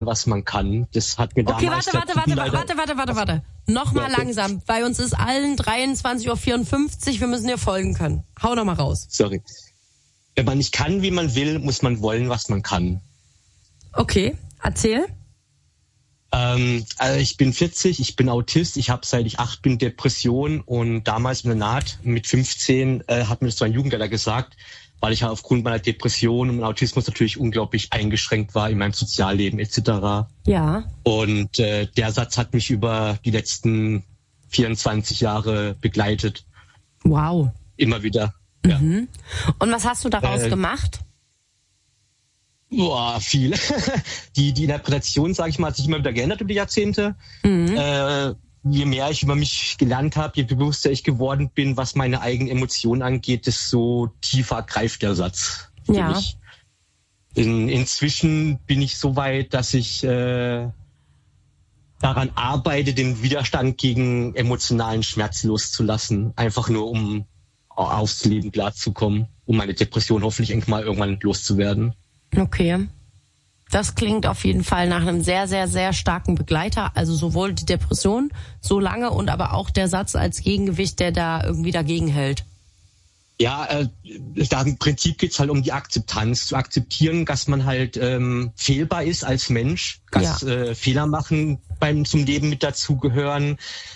was man kann. Das hat mir damals... Okay, warte. Nochmal langsam, bei uns ist allen 23:54 Uhr, wir müssen dir folgen können. Hau noch mal raus. Sorry. Wenn man nicht kann, wie man will, muss man wollen, was man kann. Okay, erzähl. Also ich bin 40, ich bin Autist, ich habe seit ich 8 bin Depression und damals in der Naht mit 15 hat mir das so ein Jugendleiter gesagt, weil ich aufgrund meiner Depression und Autismus natürlich unglaublich eingeschränkt war in meinem Sozialleben etc. Ja. Und der Satz hat mich über die letzten 24 Jahre begleitet. Wow. Immer wieder. Ja. Mhm. Und was hast du daraus gemacht? Boah, viel. Die Interpretation, sage ich mal, hat sich immer wieder geändert über die Jahrzehnte. Je mehr ich über mich gelernt habe, je bewusster ich geworden bin, was meine eigenen Emotionen angeht, desto tiefer greift der Satz. Ja. Inzwischen bin ich so weit, dass ich daran arbeite, den Widerstand gegen emotionalen Schmerz loszulassen. Einfach nur, um aufs Leben klarzukommen, um meine Depression hoffentlich irgendwann loszuwerden. Okay. Das klingt auf jeden Fall nach einem sehr, sehr, sehr starken Begleiter. Also sowohl die Depression so lange und aber auch der Satz als Gegengewicht, der da irgendwie dagegen hält. Ja, da im Prinzip geht's halt um die Akzeptanz. Zu akzeptieren, dass man halt fehlbar ist als Mensch, dass Fehler machen zum Leben mit dazugehören,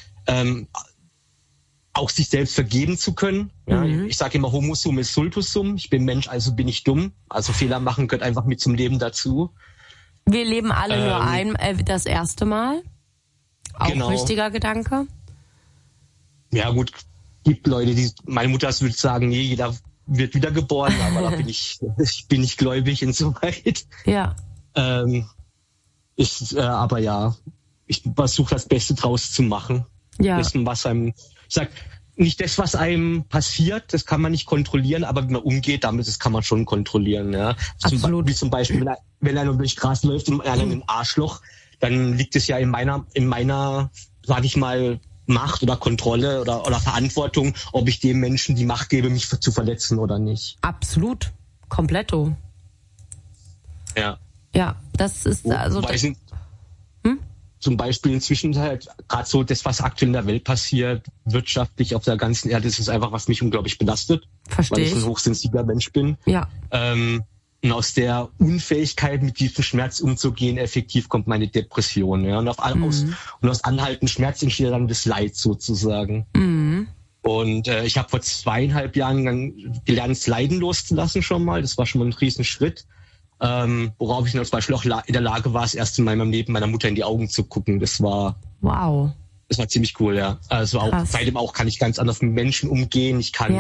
auch sich selbst vergeben zu können. Ja, ich sage immer, homo sum ist sultus sum. Ich bin Mensch, also bin ich dumm. Also Fehler machen gehört einfach mit zum Leben dazu. Wir leben alle nur das erste Mal. Auch genau. Richtiger Gedanke. Ja gut, gibt Leute, meine Mutter würde sagen, nee, jeder wird wiedergeboren, aber da ich bin nicht gläubig insoweit. Ja. Aber ja, ich versuche das Beste draus zu machen. Ja. Wissen, was einem, ich sag, nicht das, was einem passiert, das kann man nicht kontrollieren, aber wie man umgeht, das kann man schon kontrollieren. Ja. Absolut. Wie zum Beispiel, wenn einer durch die Straße läuft und einer in ein Arschloch, dann liegt es ja in meiner, sag ich mal, Macht oder Kontrolle oder Verantwortung, ob ich dem Menschen die Macht gebe, mich zu verletzen oder nicht. Absolut. Kompletto. Ja. Ja, das ist also... Zum Beispiel inzwischen halt gerade so das, was aktuell in der Welt passiert, wirtschaftlich auf der ganzen Erde, das ist einfach, was mich unglaublich belastet. Verstehe. Weil ich ein hochsensibler Mensch bin. Ja. Und aus der Unfähigkeit, mit diesem Schmerz umzugehen, effektiv kommt meine Depression. Ja? Und aus anhaltendem Schmerz entsteht dann das Leid sozusagen. Und ich habe vor 2,5 Jahren dann gelernt, das Leiden loszulassen schon mal. Das war schon mal ein Riesenschritt. Worauf ich dann zum Beispiel auch in der Lage war, das erste Mal in meinem Leben meiner Mutter in die Augen zu gucken. Das war ziemlich cool, ja. Also auch seitdem auch kann ich ganz anders mit Menschen umgehen. Ich kann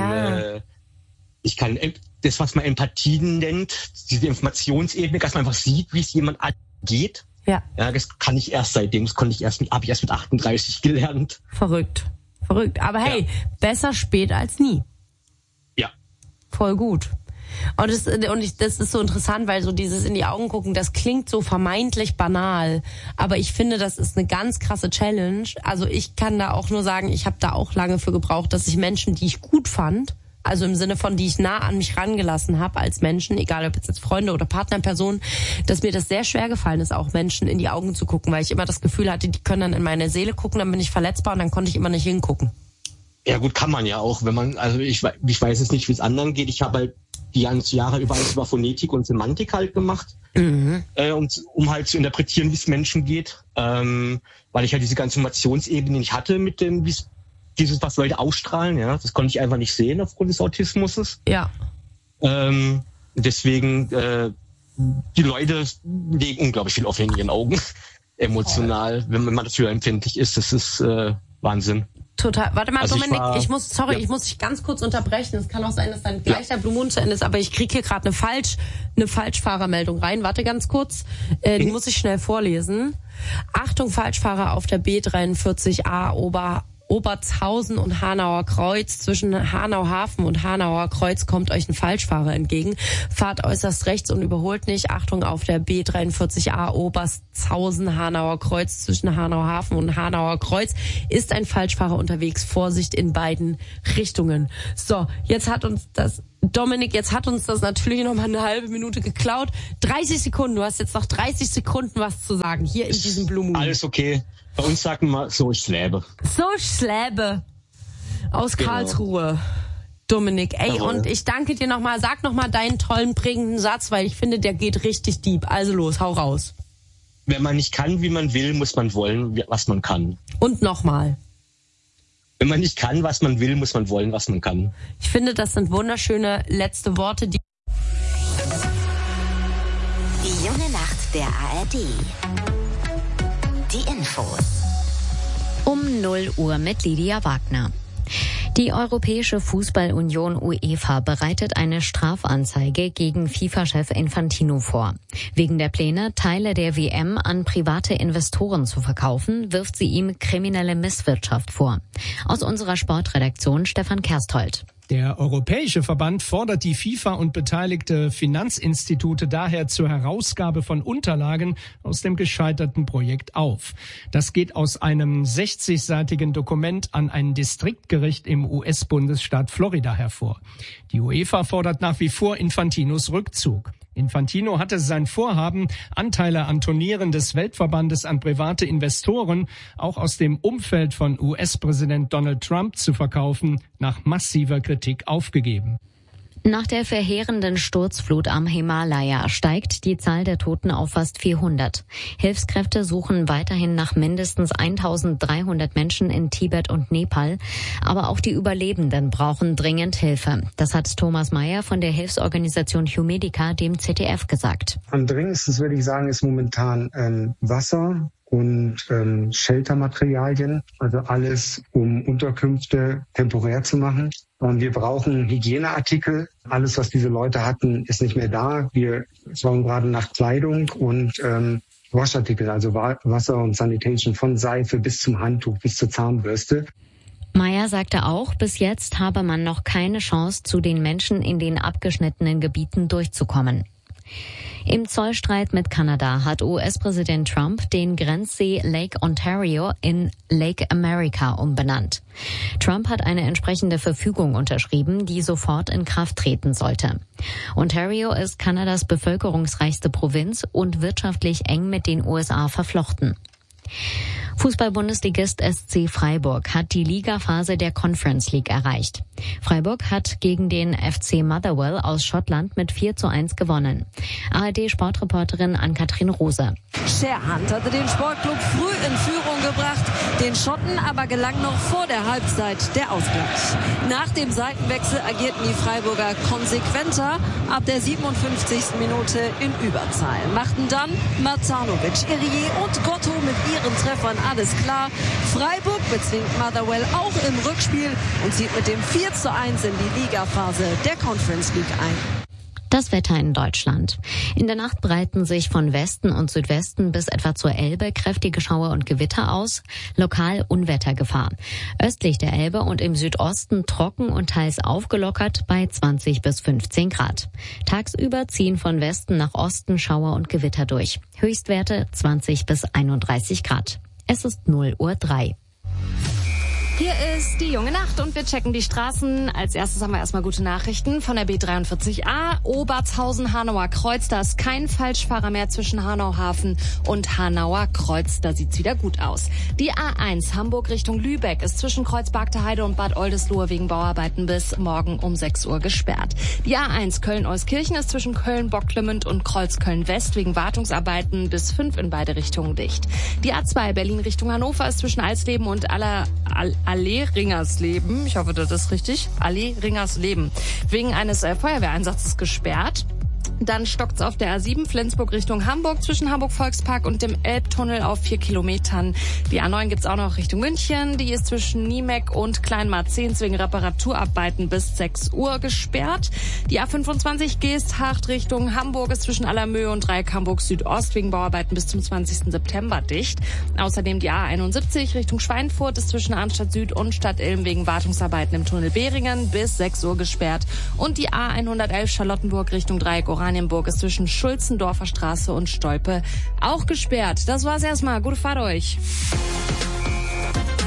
das, was man Empathie nennt, diese Informationsebene, dass man einfach sieht, wie es jemand geht. Ja. Ja, das kann ich erst seitdem. Das habe ich erst mit 38 gelernt. Verrückt. Aber hey, besser spät als nie. Ja. Voll gut. Und das ist so interessant, weil so dieses in die Augen gucken, das klingt so vermeintlich banal, aber ich finde, das ist eine ganz krasse Challenge. Also ich kann da auch nur sagen, ich habe da auch lange für gebraucht, dass ich Menschen, die ich gut fand, also im Sinne von, die ich nah an mich rangelassen habe als Menschen, egal ob jetzt Freunde oder Partnerpersonen, dass mir das sehr schwer gefallen ist, auch Menschen in die Augen zu gucken, weil ich immer das Gefühl hatte, die können dann in meine Seele gucken, dann bin ich verletzbar und dann konnte ich immer nicht hingucken. Ja gut, kann man ja auch, wenn man, also ich weiß jetzt nicht, wie es anderen geht, ich habe halt die ganzen Jahre über alles über Phonetik und Semantik halt gemacht, um halt zu interpretieren, wie es Menschen geht, weil ich halt diese ganze Informationsebene nicht hatte mit dem, dieses, was Leute ausstrahlen, ja, das konnte ich einfach nicht sehen aufgrund des Autismus. Ja. Deswegen, die Leute legen unglaublich viel auf in ihren Augen, emotional, wenn man dafür empfindlich ist, das ist Wahnsinn. Total. Warte mal, also Dominik, ich muss dich ganz kurz unterbrechen. Es kann auch sein, dass dann gleich der Blue Moon zu Ende ist, aber ich kriege hier gerade eine Falschfahrermeldung rein. Warte ganz kurz. Die muss ich schnell vorlesen. Achtung, Falschfahrer auf der B43A Obertshausen und Hanauer Kreuz. Zwischen Hanau-Hafen und Hanauer Kreuz kommt euch ein Falschfahrer entgegen. Fahrt äußerst rechts und überholt nicht. Achtung, auf der B43A Obertshausen, Hanauer Kreuz. Zwischen Hanau-Hafen und Hanauer Kreuz ist ein Falschfahrer unterwegs. Vorsicht in beiden Richtungen. So, jetzt hat uns Dominik, jetzt hat uns das natürlich noch mal eine halbe Minute geklaut. 30 Sekunden, du hast jetzt noch 30 Sekunden was zu sagen, hier in diesem Blue Moon. Alles okay. Bei uns sagen wir, so ist Leben. So ist Leben. Aus Karlsruhe. Dominik, ey, Jawohl. Und ich danke dir nochmal. Sag nochmal deinen tollen, prägenden Satz, weil ich finde, der geht richtig deep. Also los, hau raus. Wenn man nicht kann, wie man will, muss man wollen, was man kann. Und nochmal. Wenn man nicht kann, was man will, muss man wollen, was man kann. Ich finde, das sind wunderschöne letzte Worte. Die junge Nacht der ARD. Die Infos. Um 0 Uhr mit Lydia Wagner. Die Europäische Fußballunion UEFA bereitet eine Strafanzeige gegen FIFA-Chef Infantino vor. Wegen der Pläne, Teile der WM an private Investoren zu verkaufen, wirft sie ihm kriminelle Misswirtschaft vor. Aus unserer Sportredaktion Stefan Kersthold. Der Europäische Verband fordert die FIFA und beteiligte Finanzinstitute daher zur Herausgabe von Unterlagen aus dem gescheiterten Projekt auf. Das geht aus einem 60-seitigen Dokument an ein Distriktgericht im US-Bundesstaat Florida hervor. Die UEFA fordert nach wie vor Infantinos Rückzug. Infantino hatte sein Vorhaben, Anteile an Turnieren des Weltverbandes an private Investoren, auch aus dem Umfeld von US-Präsident Donald Trump zu verkaufen, nach massiver Kritik aufgegeben. Nach der verheerenden Sturzflut am Himalaya steigt die Zahl der Toten auf fast 400. Hilfskräfte suchen weiterhin nach mindestens 1300 Menschen in Tibet und Nepal. Aber auch die Überlebenden brauchen dringend Hilfe. Das hat Thomas Meyer von der Hilfsorganisation Humedica dem ZDF gesagt. Am dringendsten, würde ich sagen, ist momentan Wasser und Sheltermaterialien, also alles, um Unterkünfte temporär zu machen. Und wir brauchen Hygieneartikel. Alles, was diese Leute hatten, ist nicht mehr da. Wir schauen gerade nach Kleidung und Waschartikel, also Wasser und Sanitation, von Seife bis zum Handtuch, bis zur Zahnbürste. Meyer sagte auch, bis jetzt habe man noch keine Chance, zu den Menschen in den abgeschnittenen Gebieten durchzukommen. Im Zollstreit mit Kanada hat US-Präsident Trump den Grenzsee Lake Ontario in Lake America umbenannt. Trump hat eine entsprechende Verfügung unterschrieben, die sofort in Kraft treten sollte. Ontario ist Kanadas bevölkerungsreichste Provinz und wirtschaftlich eng mit den USA verflochten. Fußball-Bundesligist SC Freiburg hat die Ligaphase der Conference League erreicht. Freiburg hat gegen den FC Motherwell aus Schottland mit 4:1 gewonnen. ARD-Sportreporterin Ann-Kathrin Rose. Sherhunt hatte den Sportclub früh in Führung gebracht, den Schotten aber gelang noch vor der Halbzeit der Ausgleich. Nach dem Seitenwechsel agierten die Freiburger konsequenter, ab der 57. Minute in Überzahl. Machten dann Matanovic, Irié und Gotto mit ihren Treffern alles klar. Freiburg bezwingt Motherwell auch im Rückspiel und zieht mit dem 4:1 in die Ligaphase der Conference League ein. Das Wetter in Deutschland. In der Nacht breiten sich von Westen und Südwesten bis etwa zur Elbe kräftige Schauer und Gewitter aus, lokal Unwettergefahr. Östlich der Elbe und im Südosten trocken und teils aufgelockert bei 20 bis 15 Grad. Tagsüber ziehen von Westen nach Osten Schauer und Gewitter durch. Höchstwerte 20 bis 31 Grad. Es ist 0:03 Uhr. Hier ist die junge Nacht und wir checken die Straßen. Als erstes haben wir erstmal gute Nachrichten von der B43a. Obertshausen-Hanauer Kreuz. Da ist kein Falschfahrer mehr zwischen Hanau-Hafen und Hanauer Kreuz. Da sieht's wieder gut aus. Die A1 Hamburg Richtung Lübeck ist zwischen Kreuzbergter Heide und Bad Oldesloe wegen Bauarbeiten bis morgen um 6 Uhr gesperrt. Die A1 Köln-Euskirchen ist zwischen Köln-Bocklemünd und Kreuzköln-West wegen Wartungsarbeiten bis 5 in beide Richtungen dicht. Die A2 Berlin Richtung Hannover ist zwischen Alsleben und Allee Ringersleben, ich hoffe, das ist richtig, Allee Ringersleben, wegen eines Feuerwehreinsatzes gesperrt. Dann stockt's auf der A7 Flensburg Richtung Hamburg zwischen Hamburg-Volkspark und dem Elbtunnel auf 4 Kilometern. Die A9 gibt's auch noch Richtung München. Die ist zwischen Niemeck und Kleinmarzehns wegen Reparaturarbeiten bis 6 Uhr gesperrt. Die A25 Geesthacht Richtung Hamburg ist zwischen Allermöhe und Dreieck Hamburg Südost wegen Bauarbeiten bis zum 20. September dicht. Außerdem die A71 Richtung Schweinfurt ist zwischen Arnstadt Süd und Stadt Ilm wegen Wartungsarbeiten im Tunnel Beringen bis 6 Uhr gesperrt. Und die A111 Charlottenburg Richtung Dreieck Oranienburg ist zwischen Schulzendorfer Straße und Stolpe auch gesperrt. Das war's erstmal. Gute Fahrt euch.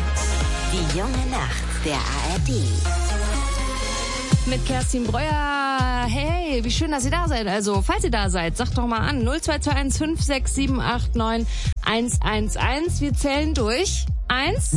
Die junge Nacht der ARD. Mit Kerstin Breuer Aber hey, wie schön, dass ihr da seid. Also, falls ihr da seid, sagt doch mal an. 0221 56789 111. Wir zählen durch. 1,